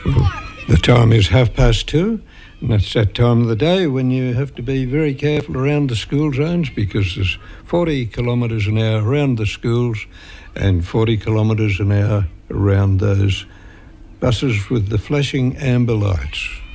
The time is 2:30, and that's that time of the day when you have to be very careful around the school zones because there's 40 kilometres an hour around the schools and 40 kilometres an hour around those buses with the flashing amber lights.